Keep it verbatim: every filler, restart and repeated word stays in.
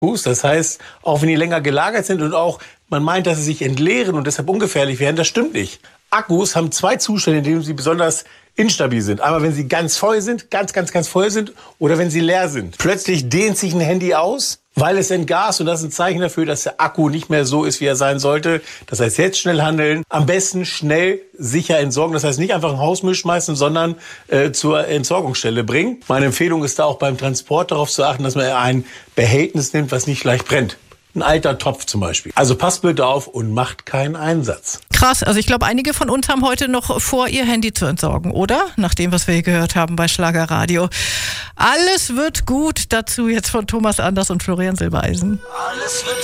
Akkus. Das heißt, auch wenn die länger gelagert sind und auch man meint, dass sie sich entleeren und deshalb ungefährlich werden, das stimmt nicht. Akkus haben zwei Zustände, in denen sie besonders instabil sind. Einmal, wenn sie ganz voll sind, ganz, ganz, ganz voll sind oder wenn sie leer sind. Plötzlich dehnt sich ein Handy aus, weil es entgast und das ist ein Zeichen dafür, dass der Akku nicht mehr so ist, wie er sein sollte. Das heißt, jetzt schnell handeln, am besten schnell sicher entsorgen. Das heißt, nicht einfach ein Hausmüll schmeißen, sondern äh, zur Entsorgungsstelle bringen. Meine Empfehlung ist da auch beim Transport darauf zu achten, dass man ein Behältnis nimmt, was nicht leicht brennt. Ein alter Topf zum Beispiel. Also passt bitte auf und macht keinen Einsatz. Krass, also ich glaube, einige von uns haben heute noch vor, ihr Handy zu entsorgen, oder? Nach dem, was wir hier gehört haben bei Schlagerradio. Alles wird gut, dazu jetzt von Thomas Anders und Florian Silbereisen. Alles wird